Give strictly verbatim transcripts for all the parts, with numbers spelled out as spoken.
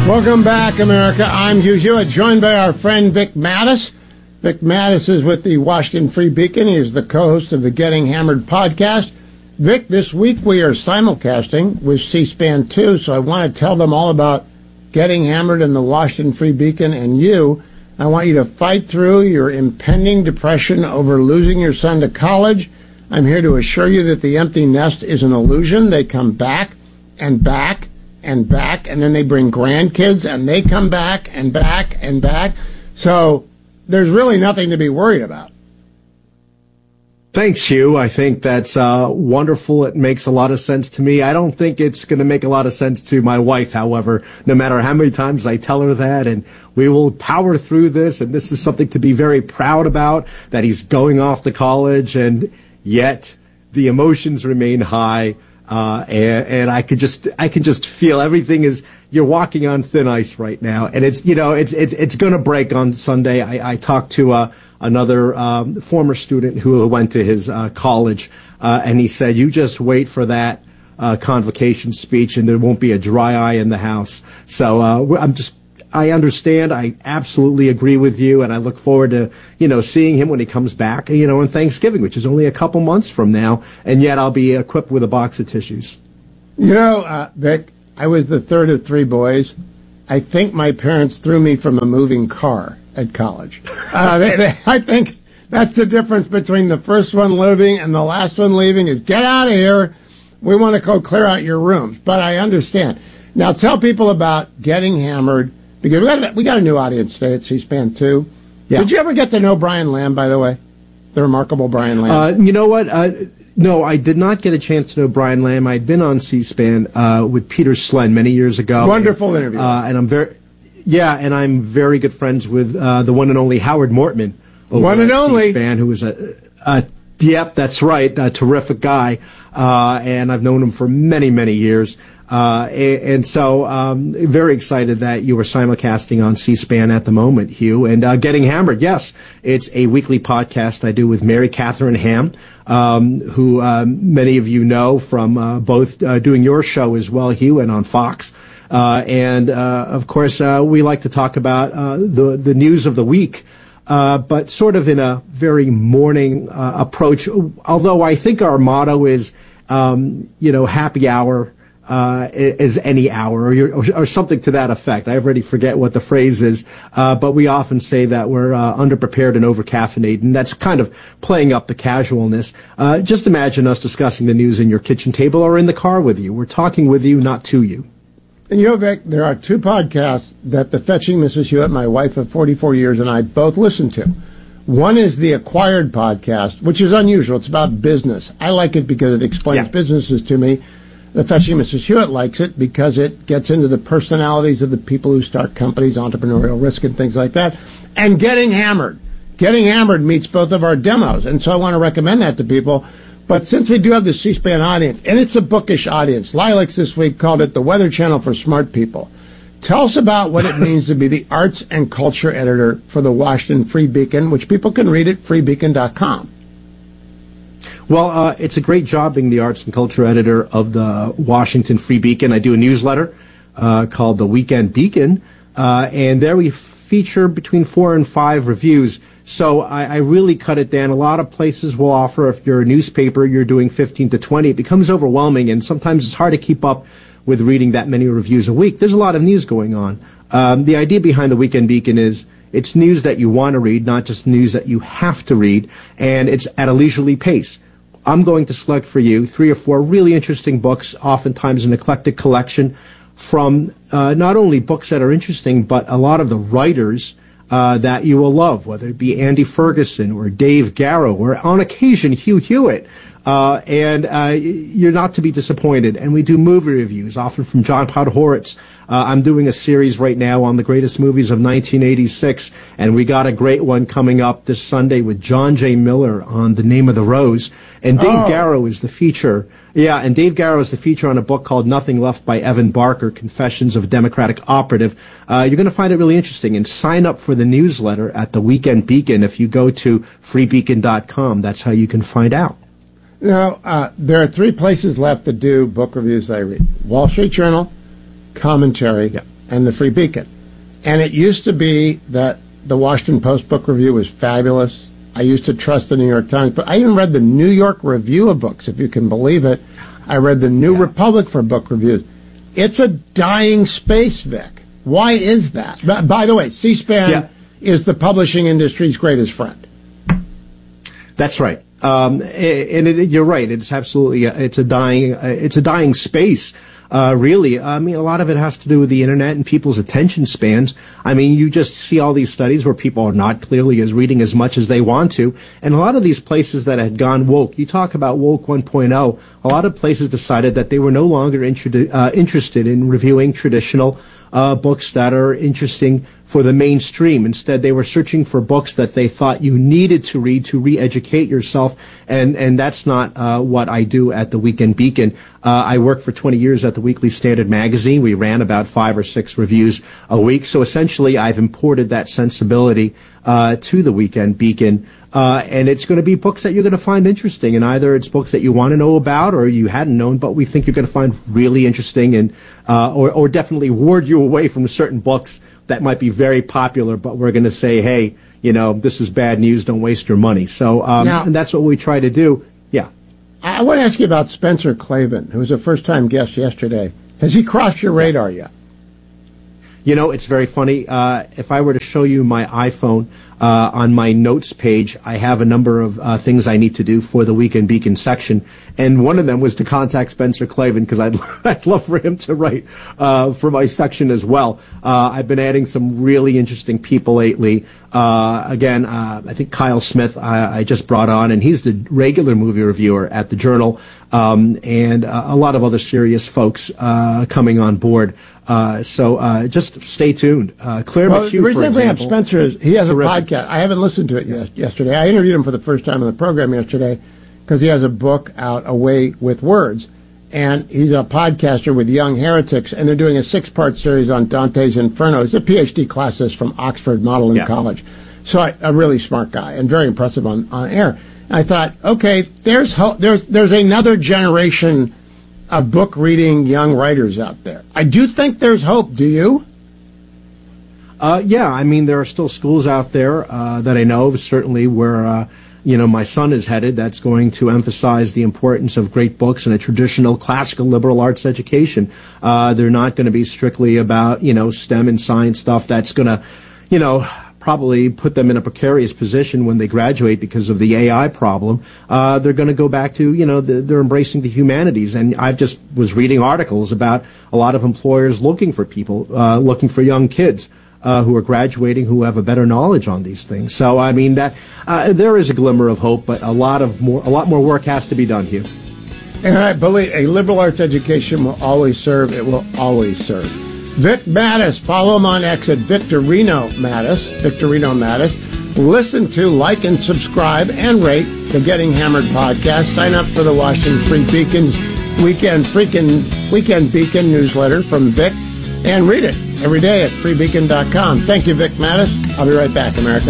Welcome back, America. I'm Hugh Hewitt, joined by our friend Vic Mattis. Vic Mattis is with the Washington Free Beacon. He is the co-host of the Getting Hammered podcast. Vic, this week we are simulcasting with C-SPAN two, so I want to tell them all about Getting Hammered and the Washington Free Beacon and you. I want you to fight through your impending depression over losing your son to college. I'm here to assure you that the empty nest is an illusion. They come back and back and back, and then they bring grandkids, and they come back and back and back. So there's really nothing to be worried about. Thanks, Hugh. I think that's uh, wonderful. It makes a lot of sense to me. I don't think it's going to make a lot of sense to my wife, however, no matter how many times I tell her that. And we will power through this, and this is something to be very proud about, that he's going off to college, and yet the emotions remain high. Uh, and, and I could just, I can just feel everything is, you're walking on thin ice right now. And it's, you know, it's, it's, it's going to break on Sunday. I, I talked to, uh, another, um, former student who went to his, uh, college, uh, and he said, you just wait for that, uh, convocation speech and there won't be a dry eye in the house. So, uh, I'm just, I understand. I absolutely agree with you, and I look forward to, you know, seeing him when he comes back, you know, on Thanksgiving, which is only a couple months from now, and yet I'll be equipped with a box of tissues. You know, uh, Vic, I was the third of three boys. I think my parents threw me from a moving car at college. Uh, they, they, I think that's the difference between the first one living and the last one leaving is get out of here. We want to go clear out your rooms. But I understand. Now tell people about Getting Hammered. Because we got, we got a new audience today at C-SPAN two. Yeah. Did you ever get to know Brian Lamb, by the way? The remarkable Brian Lamb. Uh, you know what? Uh, no, I did not get a chance to know Brian Lamb. I'd been on C-SPAN uh, with Peter Slen many years ago. Wonderful interview. Uh, and I'm very, yeah, and I'm very good friends with uh, the one and only Howard Mortman. One and only. C-SPAN, who was a, a, yep, that's right, a terrific guy. Uh, and I've known him for many, many years. Uh, and, and so, um, very excited that you were simulcasting on C-SPAN at the moment, Hugh. And, uh, Getting Hammered, yes, it's a weekly podcast I do with Mary Catherine Ham, um, who, uh, many of you know from, uh, both, uh, doing your show as well, Hugh, and on Fox. Uh, and, uh, of course, uh, we like to talk about, uh, the, the news of the week. Uh, but sort of in a very morning, uh, approach. Although I think our motto is, um, you know, happy hour, uh, is any hour, or, or, or something to that effect. I already forget what the phrase is, uh, but we often say that we're uh, underprepared and overcaffeinated, and that's kind of playing up the casualness. Uh, just imagine us discussing the news in your kitchen table or in the car with you. We're talking with you, not to you. And you know, Vic, there are two podcasts that the Fetching Missus Hewitt, my wife of forty-four years, and I both listen to. One is the Acquired podcast, which is unusual. It's about business. I like it because it explains yeah. businesses to me. The Fetching Missus Hewitt likes it because it gets into the personalities of the people who start companies, entrepreneurial risk, and things like that. And Getting Hammered. Getting Hammered meets both of our demos. And so I want to recommend that to people. But since we do have the C-SPAN audience, and it's a bookish audience, Lilacs this week called it the Weather Channel for Smart People. Tell us about what it means to be the arts and culture editor for the Washington Free Beacon, which people can read at free beacon dot com. Well, uh, it's a great job being the arts and culture editor of the Washington Free Beacon. I do a newsletter uh, called The Weekend Beacon, uh, and there we feature between four and five reviews. So I, I really cut it down. A lot of places will offer, if you're a newspaper, you're doing fifteen to twenty. It becomes overwhelming, and sometimes it's hard to keep up with reading that many reviews a week. There's a lot of news going on. Um, the idea behind the Weekend Beacon is it's news that you want to read, not just news that you have to read, and it's at a leisurely pace. I'm going to select for you three or four really interesting books, oftentimes an eclectic collection from uh, not only books that are interesting, but a lot of the writers uh, that you will love, whether it be Andy Ferguson or Dave Garrow or on occasion Hugh Hewitt. Uh, and uh, you're not to be disappointed. And we do movie reviews, often from John Podhoretz. Uh, I'm doing a series right now on the greatest movies of nineteen eighty-six, and we got a great one coming up this Sunday with John J. Miller on The Name of the Rose. And Dave oh. Garrow is the feature. Yeah, and Dave Garrow is the feature on a book called Nothing Left by Evan Barker, Confessions of a Democratic Operative. Uh, you're going to find it really interesting. And sign up for the newsletter at the Weekend Beacon if you go to free beacon dot com. That's how you can find out. Now, uh, there are three places left to do book reviews that I read. Wall Street Journal, Commentary, yeah. and the Free Beacon. And it used to be that the Washington Post book review was fabulous. I used to trust the New York Times, but I even read the New York Review of Books, if you can believe it. I read the New yeah. Republic for book reviews. It's a dying space, Vic. Why is that? By the way, C-SPAN yeah. is the publishing industry's greatest friend. That's right. Um, and it, you're right. It's absolutely, it's a dying, it's a dying space. Uh, really, I mean, a lot of it has to do with the internet and people's attention spans. I mean, you just see all these studies where people are not clearly as reading as much as they want to. And a lot of these places that had gone woke, you talk about woke one point oh, a lot of places decided that they were no longer inter- uh, interested in reviewing traditional uh, books that are interesting for the mainstream. Instead, they were searching for books that they thought you needed to read to re-educate yourself, and and that's not uh, what I do at the Weekend Beacon. Uh, I worked for twenty years at the Weekly Standard magazine. We ran about five or six reviews a week, so essentially I've imported that sensibility uh, to the Weekend Beacon, uh, and it's going to be books that you're going to find interesting, and either it's books that you want to know about or you hadn't known, but we think you're going to find really interesting, and uh, or, or definitely ward you away from certain books that might be very popular, but we're going to say, hey, you know, this is bad news, don't waste your money. So, um, now, and that's what we try to do. Yeah. I want to ask you about Spencer Klavan, who was a first-time guest yesterday. Has he crossed your radar yet? You know, it's very funny. Uh, if I were to show you my iPhone, uh, on my notes page, I have a number of uh, things I need to do for the Weekend Beacon section. And one of them was to contact Spencer Klavan because I'd, I'd love for him to write uh, for my section as well. Uh, I've been adding some really interesting people lately. Uh, again, uh, I think Kyle Smith I, I just brought on, and he's the regular movie reviewer at the Journal, um, and uh, a lot of other serious folks uh, coming on board. Uh, so uh, just stay tuned. Uh, Claire well, McHugh, the reason for I bring up example, Spencer is he has a terrific. podcast. I haven't listened to it yet, yesterday. I interviewed him for the first time on the program yesterday because he has a book out, Away with Words, and he's a podcaster with Young Heretics, and they're doing a six-part series on Dante's Inferno. He's a P H D classist from Oxford Magdalen yeah. College. So I, a really smart guy and very impressive on, on air. And I thought, okay, there's ho- there's there's another generation of book-reading young writers out there. I do think there's hope. Do you? Uh, yeah, I mean, there are still schools out there uh, that I know of, certainly where, uh, you know, my son is headed, that's going to emphasize the importance of great books and a traditional classical liberal arts education. Uh, they're not going to be strictly about, you know, STEM and science stuff that's going to, you know, probably put them in a precarious position when they graduate because of the A I problem. Uh, they're going to go back to, you know, the, they're embracing the humanities. And I've just was reading articles about a lot of employers looking for people, uh, looking for young kids uh, who are graduating who have a better knowledge on these things. So, I mean, that uh, there is a glimmer of hope, but a lot of more, a lot more work has to be done here. And I believe a liberal arts education will always serve. It will always serve. Vic Mattis, follow him on X at Victorino Mattis, Victorino Mattis. Listen to, like, and subscribe and rate the Getting Hammered podcast. Sign up for the Washington Free Beacon's Weekend Freaking Weekend Beacon newsletter from Vic, and read it every day at free beacon dot com. Thank you, Vic Mattis. I'll be right back, America.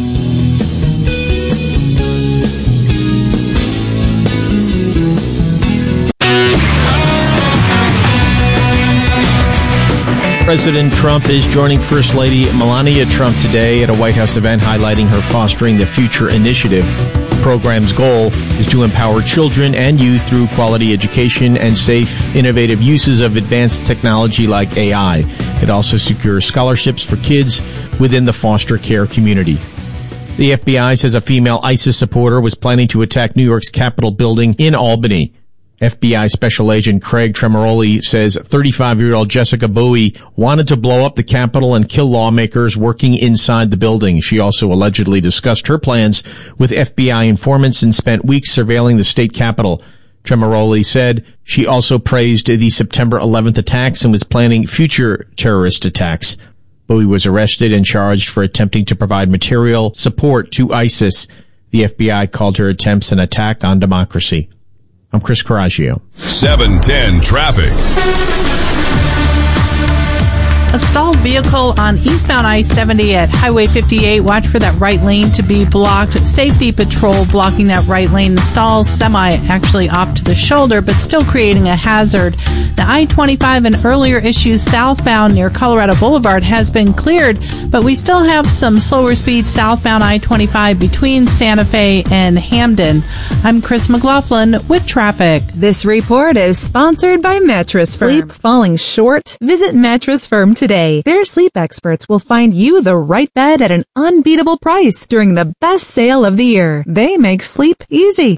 President Trump is joining First Lady Melania Trump today at a White House event highlighting her Fostering the Future initiative. The program's goal is to empower children and youth through quality education and safe, innovative uses of advanced technology like A I. It also secures scholarships for kids within the foster care community. The F B I says a female ISIS supporter was planning to attack New York's Capitol building in Albany. F B I Special Agent Craig Tremoroli says thirty-five-year-old Jessica Bowie wanted to blow up the Capitol and kill lawmakers working inside the building. She also allegedly discussed her plans with F B I informants and spent weeks surveilling the state Capitol. Tremoroli said she also praised the September eleventh attacks and was planning future terrorist attacks. Bowie was arrested and charged for attempting to provide material support to ISIS. The F B I called her attempts an attack on democracy. I'm Chris Coraggio. seven ten traffic. A stalled vehicle on eastbound I seventy at Highway fifty-eight. Watch for that right lane to be blocked. Safety patrol blocking that right lane. The stall's semi actually off to the shoulder, but still creating a hazard. The I twenty-five and earlier issues southbound near Colorado Boulevard has been cleared, but we still have some slower speeds southbound I twenty-five between Santa Fe and Hamden. I'm Chris McLaughlin with traffic. This report is sponsored by Mattress Firm. Sleep falling short? Visit Mattress Firm today. Their sleep experts will find you the right bed at an unbeatable price during the best sale of the year. They make sleep easy.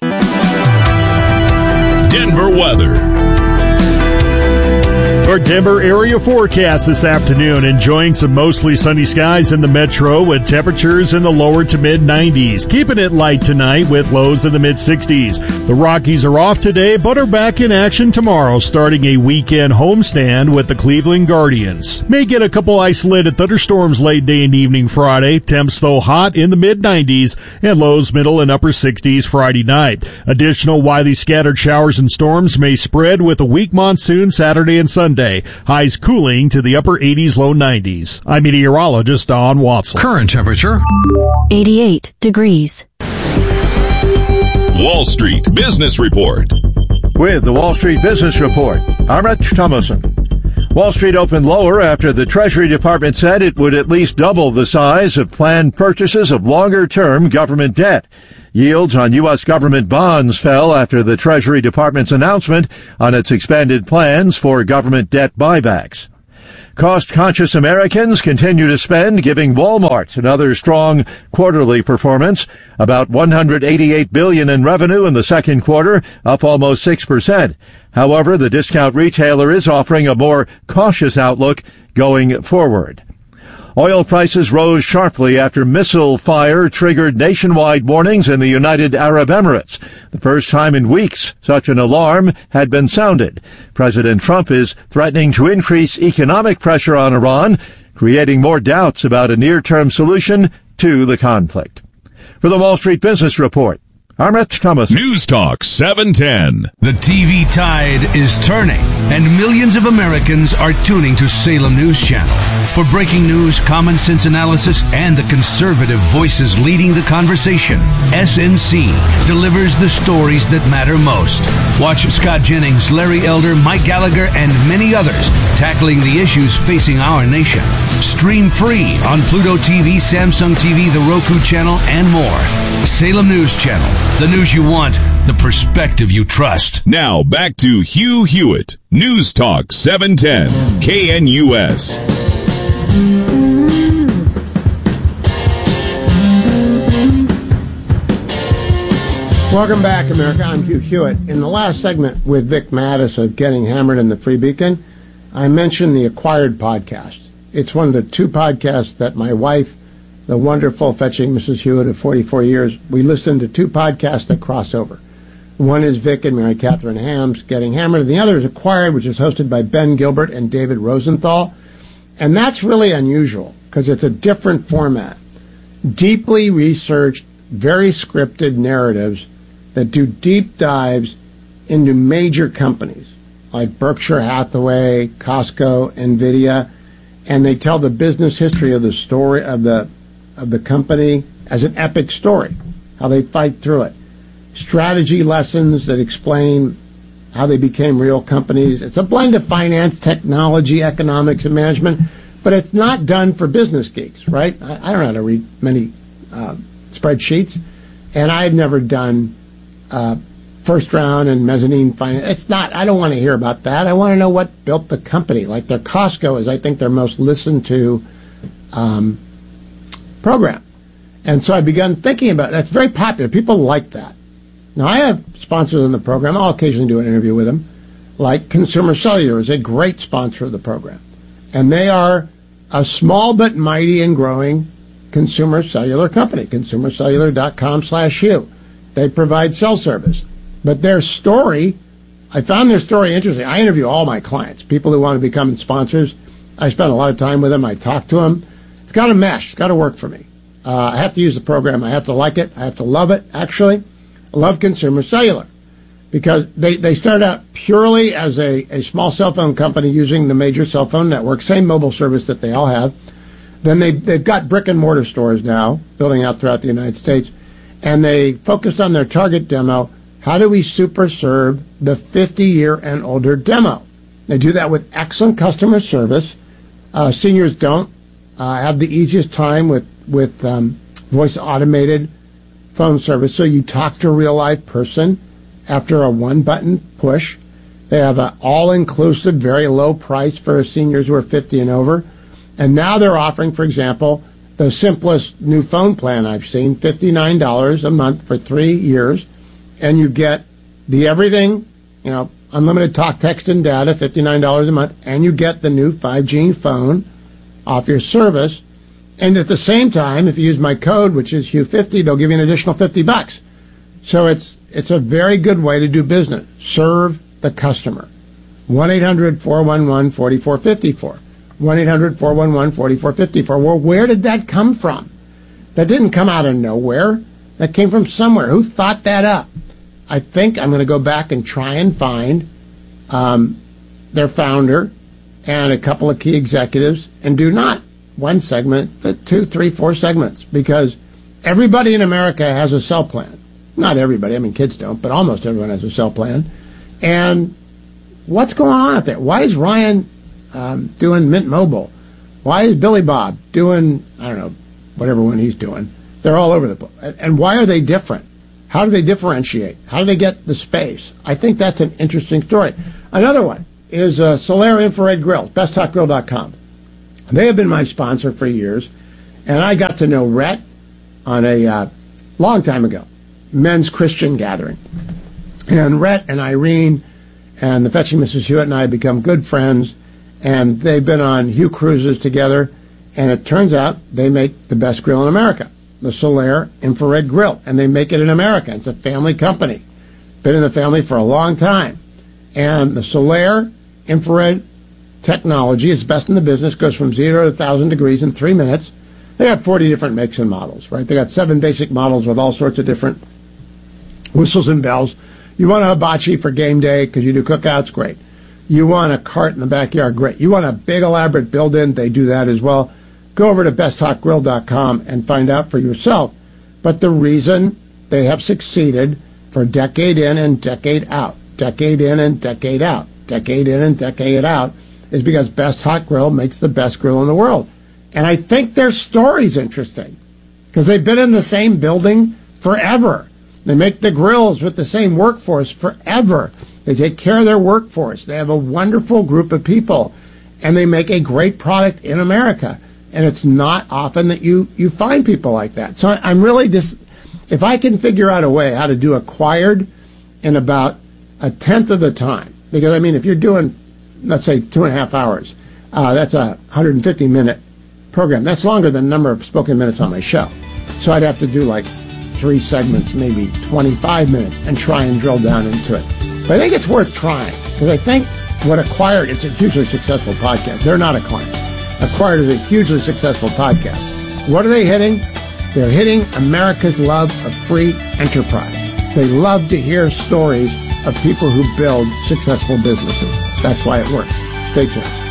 Denver weather. Our Denver area forecast this afternoon, enjoying some mostly sunny skies in the metro with temperatures in the lower to mid nineties. Keeping it light tonight with lows in the mid sixties. The Rockies are off today but are back in action tomorrow, starting a weekend homestand with the Cleveland Guardians. May get a couple isolated thunderstorms late day and evening Friday. Temps though hot in the mid nineties and lows middle and upper sixties Friday night. Additional widely scattered showers and storms may spread with a weak monsoon Saturday and Sunday. Highs cooling to the upper eighties, low nineties. I'm meteorologist Don Watson. Current temperature eighty-eight degrees. Wall Street Business Report. With the Wall Street Business Report, I'm Rich Thomason. Wall Street opened lower after the Treasury Department said it would at least double the size of planned purchases of longer-term government debt. Yields on U S government bonds fell after the Treasury Department's announcement on its expanded plans for government debt buybacks. Cost-conscious Americans continue to spend, giving Walmart another strong quarterly performance. About one hundred eighty-eight billion dollars in revenue in the second quarter, up almost six percent. However, the discount retailer is offering a more cautious outlook going forward. Oil prices rose sharply after missile fire triggered nationwide warnings in the United Arab Emirates. The first time in weeks such an alarm had been sounded. President Trump is threatening to increase economic pressure on Iran, creating more doubts about a near-term solution to the conflict. For the Wall Street Business Report, I'm Rich Thomas. News Talk seven ten. The T V tide is turning, and millions of Americans are tuning to Salem News Channel for breaking news, common sense analysis, and the conservative voices leading the conversation. S N C delivers the stories that matter most. Watch Scott Jennings, Larry Elder, Mike Gallagher, and many others tackling the issues facing our nation. Stream free on Pluto T V, Samsung T V, the Roku channel, and more. Salem News Channel. The news you want, the perspective you trust. Now back to Hugh Hewitt. News Talk seven ten. K N U S. Welcome back, America. I'm Hugh Hewitt. In the last segment with Vic Mattis of Getting Hammered in the Free Beacon, I mentioned the Acquired podcast. It's one of the two podcasts that my wife, the wonderful Fetching Missus Hewitt of forty-four years, we listen to two podcasts that cross over. One is Vic and Mary Catherine Ham's Getting Hammered, and the other is Acquired, which is hosted by Ben Gilbert and David Rosenthal. And that's really unusual because it's a different format. Deeply researched, very scripted narratives that do deep dives into major companies like Berkshire Hathaway, Costco, NVIDIA, and they tell the business history of the story of the of the company as an epic story, how they fight through it. Strategy lessons that explain how they became real companies. It's a blend of finance, technology, economics, and management, but it's not done for business geeks, right? I, I don't know how to read many uh, spreadsheets, and I've never done uh, first round and mezzanine finance. It's not, I don't want to hear about that. I want to know what built the company. Like their Costco is, I think, their most listened to um, program. And so I begun thinking about it. That's very popular. People like that. Now, I have sponsors in the program. I'll occasionally do an interview with them. Like Consumer Cellular is a great sponsor of the program. And they are a small but mighty and growing consumer cellular company, consumer cellular dot com slash Hugh. They provide cell service. But their story, I found their story interesting. I interview all my clients, people who want to become sponsors. I spend a lot of time with them. I talk to them. It's got to mesh. It's got to work for me. Uh, I have to use the program. I have to like it. I have to love it, actually. I love Consumer Cellular because they, they started out purely as a, a small cell phone company using the major cell phone network, same mobile service that they all have. Then they, they've got brick and mortar stores now, building out throughout the United States, and they focused on their target demo. How do we super serve the fifty-year and older demo? They do that with excellent customer service. Uh, seniors don't uh, have the easiest time with, with um, voice automated phone service, so you talk to a real live person after a one-button push. They have an all-inclusive, very low price for seniors who are fifty and over. And now they're offering, for example, the simplest new phone plan I've seen, fifty-nine dollars a month for three years. And you get the everything, you know, unlimited talk, text, and data, fifty-nine dollars a month. And you get the new five G phone off your service. And at the same time, if you use my code, which is Hugh fifty, they'll give you an additional fifty bucks. So it's it's a very good way to do business. Serve the customer. one eight hundred four one one four four five four. one eight hundred four one one four four five four. Well, where did that come from? That didn't come out of nowhere. That came from somewhere. Who thought that up? I think I'm going to go back and try and find um, their founder and a couple of key executives and do not one segment, but two, three, four segments, because everybody in America has a cell plan. Not everybody. I mean, kids don't, but almost everyone has a cell plan. And what's going on out there? Why is Ryan um, doing Mint Mobile? Why is Billy Bob doing, I don't know, whatever one he's doing? They're all over the place. And why are they different? How do they differentiate? How do they get the space? I think that's an interesting story. Another one is uh, Solaire Infrared Grills, best hot grill dot com. They have been my sponsor for years, and I got to know Rhett on a uh, long time ago, men's Christian gathering. And Rhett and Irene and the Fetching Missus Hewitt and I have become good friends, and they've been on Hugh cruises together, and it turns out they make the best grill in America, the Solaire Infrared Grill, and they make it in America. It's a family company. Been in the family for a long time. And the Solaire Infrared technology is best in the business, goes from zero to one thousand degrees in three minutes. They have forty different makes and models, right? They got seven basic models with all sorts of different whistles and bells. You want a hibachi for game day because you do cookouts, great. You want a cart in the backyard, great. You want a big elaborate build-in, they do that as well. Go over to best hot grill dot com and find out for yourself. But the reason they have succeeded for decade in and decade out, decade in and decade out, decade in and decade out, is because Best Hot Grill makes the best grill in the world. And I think their story's interesting because they've been in the same building forever. They make the grills with the same workforce forever. They take care of their workforce. They have a wonderful group of people, and they make a great product in America. And it's not often that you, you find people like that. So I'm really just, if I can figure out a way how to do Acquired in about a tenth of the time, because, I mean, if you're doing, let's say, two and a half hours, uh, that's a one hundred fifty minute program. That's longer than the number of spoken minutes on my show. So I'd have to do like three segments, maybe twenty-five minutes, and try and drill down into it. But I think it's worth trying, because I think what Acquired, it's a hugely successful podcast. They're not a client. Acquired is a hugely successful podcast. What are they hitting? They're hitting America's love of free enterprise. They love to hear stories of people who build successful businesses. That's why it works. Stay tuned.